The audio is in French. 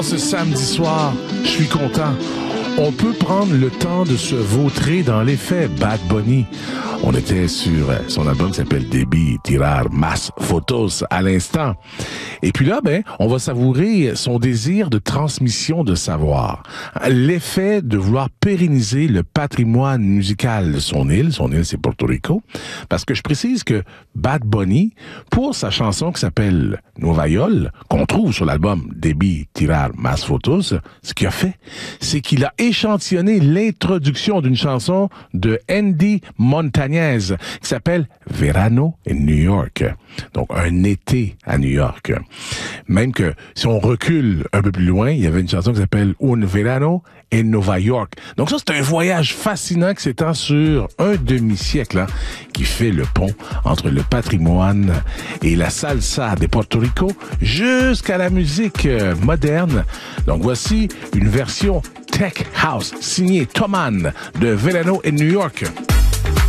Ce samedi soir, je suis content. On peut prendre le temps de se vautrer dans les faits. Bad Bunny. On était sur son album qui s'appelle Debí Tirar Más Fotos à l'instant. Et puis là, on va savourer son désir de transmission de savoir. L'effet de vouloir pérenniser le patrimoine musical de son île. Son île, c'est Porto Rico. Parce que je précise que Bad Bunny, pour sa chanson qui s'appelle Nueva York, qu'on trouve sur l'album Debí Tirar Más Fotos, ce qu'il a fait, c'est qu'il a échantillonné l'introduction d'une chanson de Andy Montañez qui s'appelle Verano in New York. Donc, un été à New York. Même que, si on recule un peu plus loin, il y avait une chanson qui s'appelle Un Verano en Nueva York. Donc ça, c'est un voyage fascinant qui s'étend sur un demi-siècle, qui fait le pont entre le patrimoine et la salsa de Porto Rico jusqu'à la musique moderne. Donc voici une version Tech House signée Toman de Verano en New York.